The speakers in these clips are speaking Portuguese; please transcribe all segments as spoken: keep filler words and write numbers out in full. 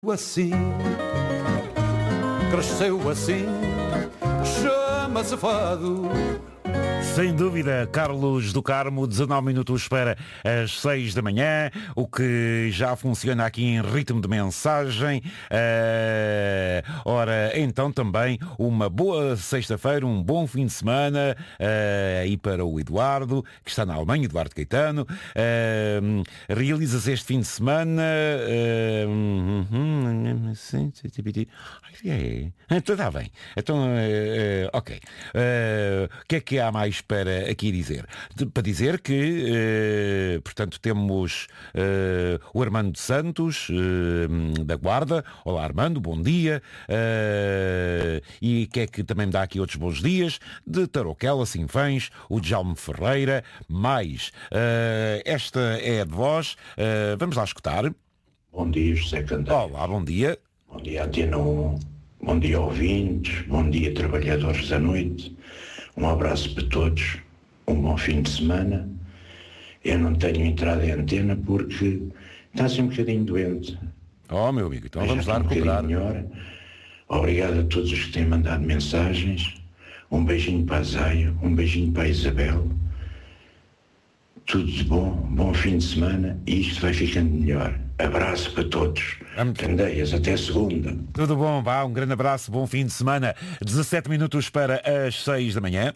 Assim, cresceu assim, chama-se fado. Sem dúvida, Carlos do Carmo, dezanove minutos para as seis da manhã, o que já funciona aqui em ritmo de mensagem. Uh, ora, então também uma boa sexta-feira, um bom fim de semana uh, aí para o Eduardo, que está na Alemanha, Eduardo Caetano. Uh, realizas este fim de semana... Uh, então está bem. Então, uh, ok. O uh, que é que há mais para aqui dizer? De, para dizer que, eh, portanto, temos eh, o Armando Santos, eh, da Guarda. Olá, Armando, bom dia. Eh, e que é que também me dá aqui outros bons dias? De Tarouquela, Sinfãs, o Djalme Ferreira, mais. Eh, esta é a de voz. Eh, vamos lá escutar. Bom dia, José Candeias. Olá, bom dia. Bom dia, Antena um. Bom dia, ouvintes. Bom dia, trabalhadores da noite. Um abraço para todos, um bom fim de semana. Eu não tenho entrada em antena porque está-se um bocadinho doente. Oh, meu amigo, então Mas vamos já lá está um recuperar. bocadinho melhor. Obrigado a todos os que têm mandado mensagens. Um beijinho para a Zaya, um beijinho para a Isabel. Tudo de bom, bom fim de semana e isto vai ficando melhor. Abraço para todos. Vamos. Candeias, até segunda. Tudo bom, vá, um grande abraço, bom fim de semana. dezassete minutos para as seis da manhã.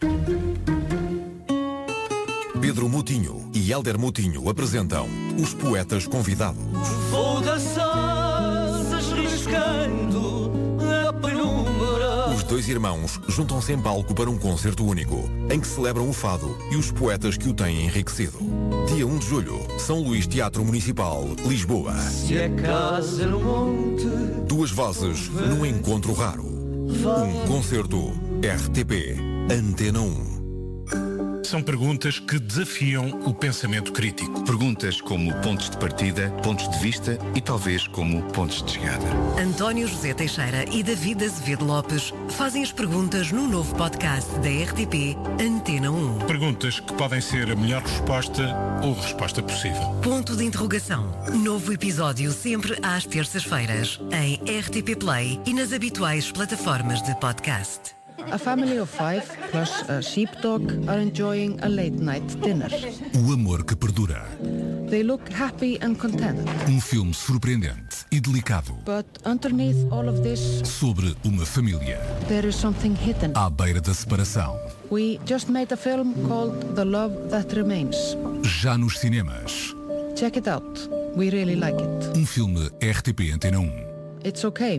Pedro Mutinho e Hélder Mutinho apresentam os Poetas Convidados. Vou dançar-se riscando a penumbra. Os dois irmãos juntam-se em palco para um concerto único, em que celebram o fado e os poetas que o têm enriquecido. Dia um de julho, São Luís Teatro Municipal, Lisboa. Se é casa no monte, Duas vozes num encontro raro. Um concerto R T P, Antena um. São perguntas que desafiam o pensamento crítico. Perguntas como pontos de partida, pontos de vista e talvez como pontos de chegada. António José Teixeira e David Azevedo Lopes fazem as perguntas no novo podcast da R T P Antena um. Perguntas que podem ser a melhor resposta ou resposta possível. Ponto de interrogação. Novo episódio sempre às terças-feiras em R T P Play e nas habituais plataformas de podcast. A family of five plus a sheepdog are enjoying a late night dinner. O amor que perdura. They look happy and content. Um filme surpreendente e delicado. But underneath all of this, sobre uma família there is something hidden. à beira da separação. We just made a film called The Love That Remains. Já nos cinemas. Check it out. We really like it. Um filme R T P Antena um. It's okay.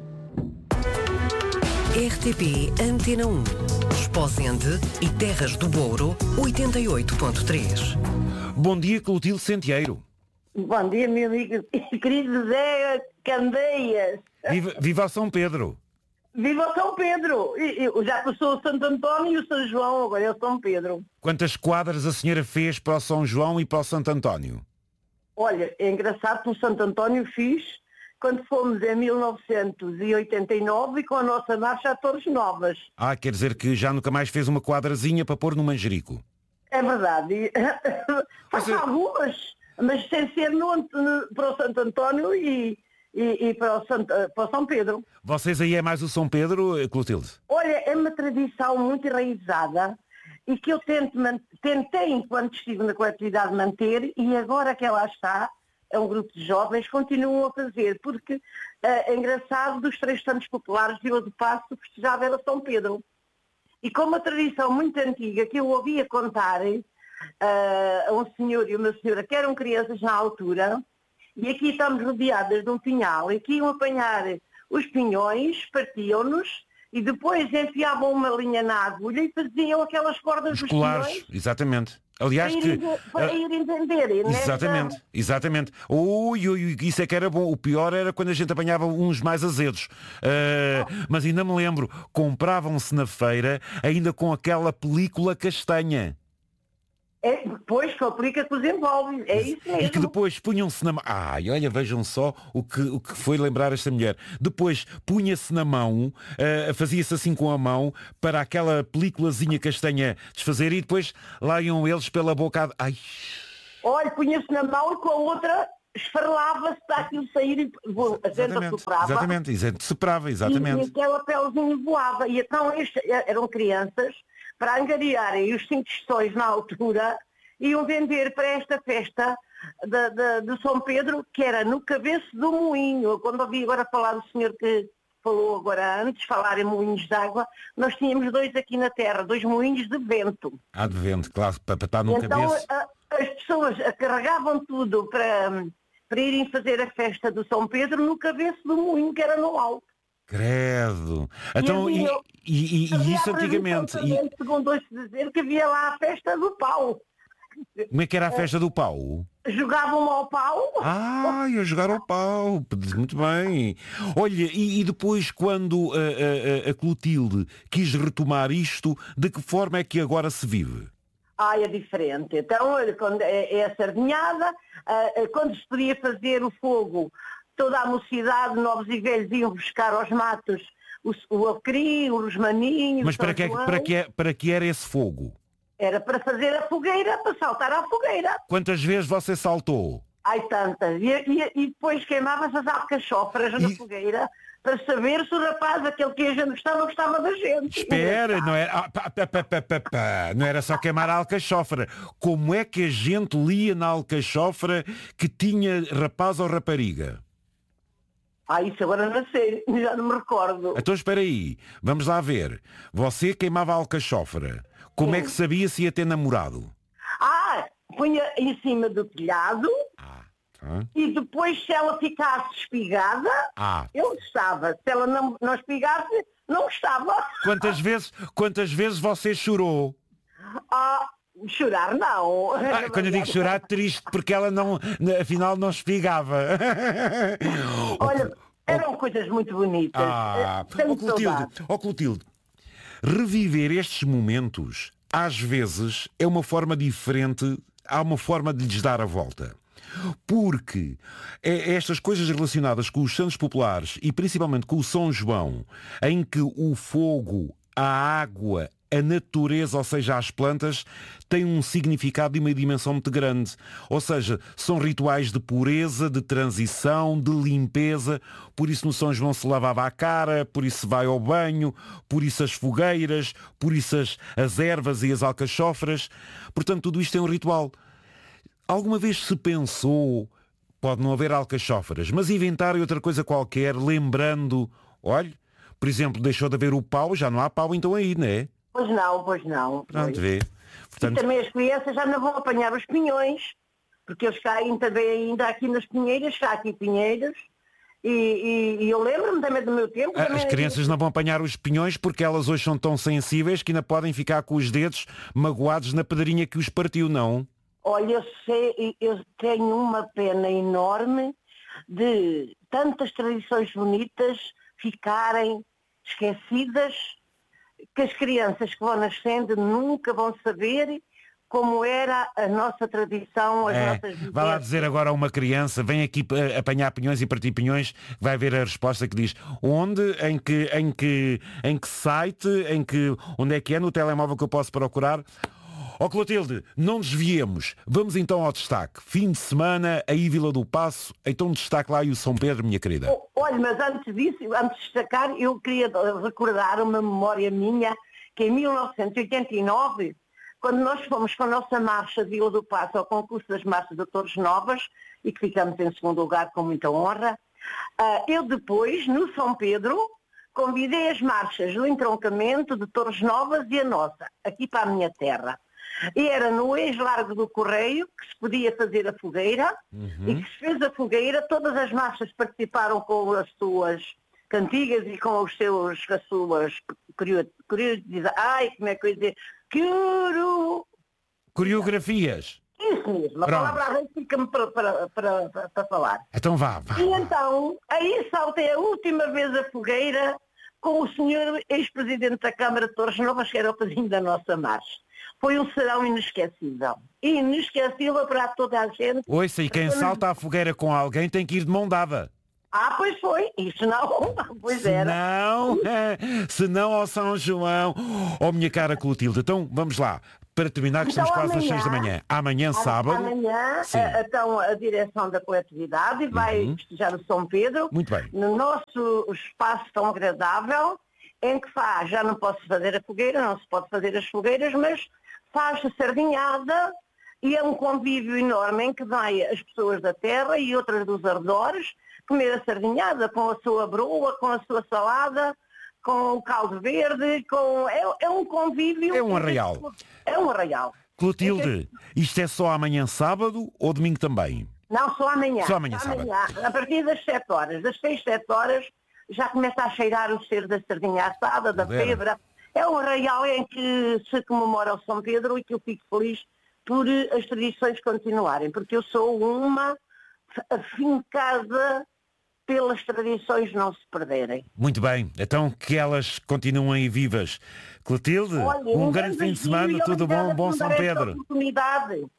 R T P Antena um. Esposende e Terras do Douro, oitenta e oito ponto três. Bom dia, Clotilde Centeiro. Bom dia, meu amigo querido Zé Candeias. Viva, viva São Pedro. Viva São Pedro. E, e, já passou o Santo António e o São João, agora é o São Pedro. Quantas quadras a senhora fez para o São João e para o Santo António? Olha, é engraçado que o Santo António fiz quando fomos em mil novecentos e oitenta e nove e com a nossa marcha a Torres Novas. Ah, quer dizer que já nunca mais fez uma quadrazinha para pôr no manjerico. É verdade. Faço Mas, algumas, mas sem ser no, no, para o Santo António e, e, e para, o Santo, para o São Pedro. Vocês aí é mais o São Pedro, Clotilde? Olha, é uma tradição muito enraizada e que eu tento, tentei, enquanto estive na coletividade, manter, e agora que ela está, é um grupo de jovens, continuam a fazer, porque uh, é engraçado, dos três santos populares de Vila do Paço, festejava era São Pedro. E com uma tradição muito antiga, que eu ouvia contar uh, a um senhor e uma senhora que eram crianças na altura, e aqui estamos rodeadas de um pinhal, e que iam apanhar os pinhões, partiam-nos, e depois enfiavam uma linha na agulha e faziam aquelas cordas Os dos colares, pinhões. Exatamente. Aliás, para que... irem, para irem vender. Exatamente, nesta... exatamente. Ui, ui, isso é que era bom. O pior era quando a gente apanhava uns mais azedos. Uh, oh. Mas ainda me lembro, compravam-se na feira ainda com aquela película castanha. É, depois que aplica que os envolve, é isso mesmo. E que depois punham-se na mão. Ai, olha, vejam só o que, o que foi lembrar esta mulher. Depois punha-se na mão, uh, fazia-se assim com a mão, para aquela películazinha castanha desfazer, e depois lá iam eles pela boca. Ai. Olha, punha-se na mão e com a outra esfarelava-se para aquilo sair e a gente soprava. Exatamente, a gente soprava, exatamente. E, e aquela pelezinha voava. E então este, eram crianças, para angariarem os cinco tostões na altura, iam vender para esta festa de, de, de São Pedro, que era no Cabeço do Moinho. Quando ouvi agora falar do senhor que falou agora antes, falar em moinhos de água, nós tínhamos dois aqui na terra, dois moinhos de vento. Ah, de vento, claro, para, para estar num então, cabeço. A, as pessoas carregavam tudo para, para irem fazer a festa do São Pedro no Cabeço do Moinho, que era no alto. Credo. Então, e, eu, e, e, e isso antigamente? E... Segundo ouço dizer que havia lá a festa do pau. Como é que era a festa do pau? Jogavam ao pau. Ah, ia jogar ao pau. Muito bem. Olha, e, e depois quando a, a, a Clotilde quis retomar isto, de que forma é que agora se vive? Ah, é diferente. Então, quando é, é a sardinhada, quando se podia fazer o fogo, toda a mocidade, novos e velhos, iam buscar aos matos o, o acri, o rosmaninho. Mas para que, para, que, para que era esse fogo? Era para fazer a fogueira, para saltar à fogueira. Quantas vezes você saltou? Ai, tantas. E, e, e depois queimava-se as alcachofras e... na fogueira, para saber se o rapaz, aquele que a gente gostava, gostava da gente. Espera, não era, ah, pá, pá, pá, pá, pá, pá. Não era só queimar a alcachofra. Como é que a gente lia na alcachofra que tinha rapaz ou rapariga? Ah, isso agora não sei, já não me recordo. Então espera aí, vamos lá ver. Você queimava a alcachofra. Como Sim. é que sabia se ia ter namorado? Ah, punha em cima do telhado ah, tá. E depois se ela ficasse espigada, ah. eu gostava. Se ela não, não espigasse, não gostava. Quantas vezes, quantas vezes você chorou? Ah, chorar não. Ah, quando eu digo chorar, triste, porque ela não, afinal não espigava. Olha, eram oh, coisas muito bonitas. Ah, ó Clotilde, ó Clotilde, reviver estes momentos, às vezes, é uma forma diferente, há uma forma de lhes dar a volta. Porque é estas coisas relacionadas com os santos populares e principalmente com o São João, em que o fogo, a água, a natureza, ou seja, as plantas, têm um significado e uma dimensão muito grande. Ou seja, são rituais de pureza, de transição, de limpeza. Por isso no São João se lavava a cara, por isso se vai ao banho, por isso as fogueiras, por isso as, as ervas e as alcachofras. Portanto, tudo isto é um ritual. Alguma vez se pensou, pode não haver alcachofras, mas inventarem outra coisa qualquer, lembrando, olha, por exemplo, deixou de haver o pau, já não há pau então aí, não é? Pois não, pois não. Pronto, vê. Portanto... E também as crianças já não vão apanhar os pinhões, porque eles caem também ainda aqui nas pinheiras, cá aqui pinheiros, e, e, e eu lembro-me também do meu tempo... As crianças não vão apanhar os pinhões porque elas hoje são tão sensíveis que ainda podem ficar com os dedos magoados na pedrinha que os partiu, não? Olha, eu sei, eu tenho uma pena enorme de tantas tradições bonitas ficarem esquecidas, que as crianças que vão nascendo nunca vão saber como era a nossa tradição, as é, nossas vivências. Vai lá dizer agora a uma criança, vem aqui apanhar pinhões e partir pinhões, vai ver a resposta que diz onde, em que, em que, em que site, em que, onde é que é no telemóvel que eu posso procurar. Ó oh, Clotilde, não desviemos. Vamos então ao destaque. Fim de semana, aí Vila do Paço. Então destaque lá e o São Pedro, minha querida. Oh, olha, mas antes disso, antes de destacar, eu queria recordar uma memória minha, que em mil novecentos e oitenta e nove, quando nós fomos com a nossa marcha de Vila do Paço ao concurso das marchas de Torres Novas, e que ficamos em segundo lugar com muita honra, eu depois, no São Pedro, convidei as marchas do entroncamento de Torres Novas e a nossa, aqui para a minha terra. E era no ex-largo do Correio que se podia fazer a fogueira, uhum. E que se fez a fogueira, todas as marchas participaram com as suas cantigas e com os seus, as suas curiosidades, ai, como é que eu ia dizer, Curo... coreografias. Isso mesmo, a Pronto. palavra fica-me para, para, para, para falar. Então vá, vá. E então, aí saltei a última vez a fogueira com o senhor ex-presidente da Câmara de Torres Novas, que era o padrinho da nossa marcha. Foi um serão inesquecível. Inesquecível para toda a gente. Ouça, e quem salta à fogueira com alguém tem que ir de mão dada. Ah, pois foi. Isso não. Pois se era. Não, se não ao São João. Oh, minha cara Clotilde. Então, vamos lá. para terminar, que Então, estamos quase às amanhã- seis da manhã. Amanhã, sábado. Amanhã, Sim. eh, então, a direção da coletividade vai Uhum. festejar o São Pedro. Muito bem. No nosso espaço tão agradável, em que faz, já não posso fazer a fogueira, não se pode fazer as fogueiras, mas faz a sardinhada e é um convívio enorme em que vai as pessoas da terra e outras dos arredores comer a sardinhada com a sua broa, com a sua salada, com o caldo verde, com... É, é um convívio... É um arraial. É um arraial. Clotilde, isto é só amanhã sábado ou domingo também? Não, só amanhã. Só amanhã, sábado. A partir das sete horas, das seis, sete horas, já começa a cheirar o cheiro da sardinha assada, da Vera. febra. É um arraial em que se comemora o São Pedro e que eu fico feliz por eh, as tradições continuarem, porque eu sou uma afincada pelas tradições não se perderem. Muito bem, então que elas continuem vivas. Clotilde, Olha, um um grande fim de beijinho semana, e tudo bom, obrigada bom por São dar esta Pedro. oportunidade.